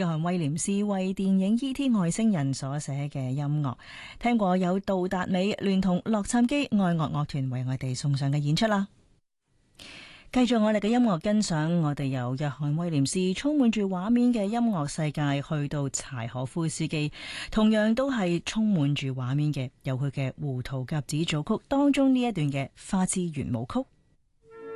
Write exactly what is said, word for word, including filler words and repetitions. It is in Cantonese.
約翰威廉斯為電影 E T 外星人所寫嘅音樂。聽過有杜達美聯同洛杉磯愛樂樂團為我哋送上嘅演出啦。繼續我哋嘅音樂欣賞，我哋由約翰威廉斯充滿住畫面嘅音樂世界去到柴可夫斯基，同樣都係充滿住畫面嘅，有佢嘅胡桃夾子組曲當中呢一段嘅花之圓舞曲。